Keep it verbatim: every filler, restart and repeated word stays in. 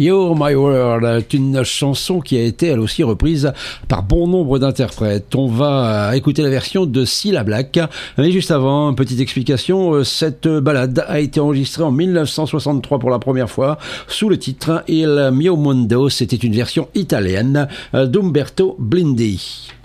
You're My World est une chanson qui a été elle aussi reprise par bon nombre d'interprètes. On va écouter la version de Cilla Black. Mais juste avant, une petite explication. Cette balade a été enregistrée en mille neuf cent soixante-trois pour la première fois sous le titre Il Mio Mondo. C'était une version italienne d'Umberto Blindy.